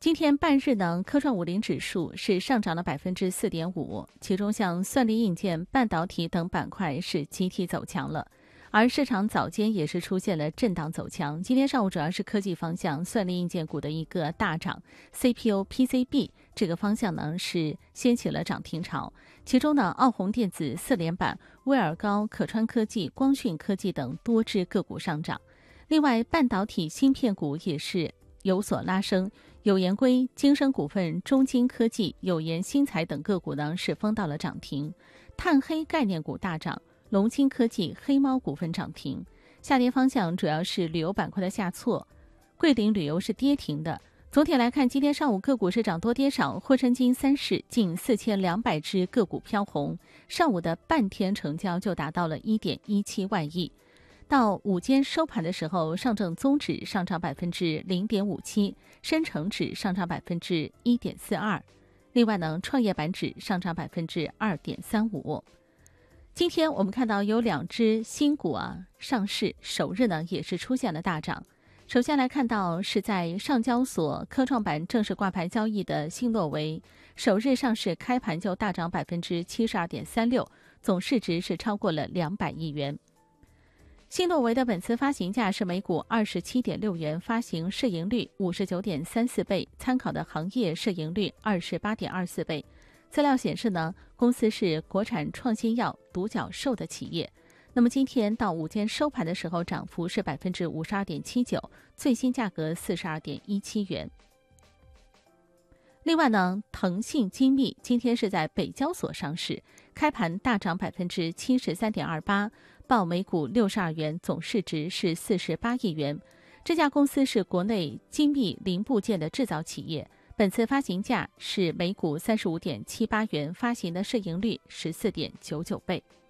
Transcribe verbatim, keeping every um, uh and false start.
今天半日呢，科创五零指数是上涨了百分之四点五，其中像算力硬件、半导体等板块是集体走强了。而市场早间也是出现了震荡走强，今天上午主要是科技方向、算力硬件股的一个大涨 ，C P U、P C B 这个方向呢是掀起了涨停潮。其中呢，奥宏电子四连板、威尔高、可川科技、光讯科技等多只个股上涨。另外，半导体芯片股也是有所拉升，友研硅、京升股份、中晶科技、友研新材等个股呢是封到了涨停。碳黑概念股大涨。龙芯科技、黑猫股份涨停，下跌方向主要是旅游板块的下挫，桂林旅游是跌停的。总体来看，今天上午个股是涨多跌少，沪深金三市近四千两百只个股飘红，上午的半天成交就达到了一点一七万亿。到午间收盘的时候，上证综指上涨百分之零点五七，深成指上涨百分之一点四二，另外呢，创业板指上涨百分之二点三五。今天我们看到有两只新股啊上市，首日呢也是出现了大涨。首先来看到是在上交所科创板正式挂牌交易的新诺维，首日上市开盘就大涨百分之七十二点三六，总市值是超过了两百亿元。新诺维的本次发行价是每股二十七点六元，发行市盈率五十九点三四倍，参考的行业市盈率二十八点二四倍。资料显示呢，公司是国产创新药独角兽的企业。那么今天到午间收盘的时候，涨幅是百分之五十二点七九，最新价格四十二点一七元。另外呢，腾讯精密今天是在北交所上市，开盘大涨百分之七十三点二八，报每股六十二元，总市值是四十八亿元。这家公司是国内精密零部件的制造企业。本次发行价是每股三十五点七八元，发行的市盈率十四点九九倍。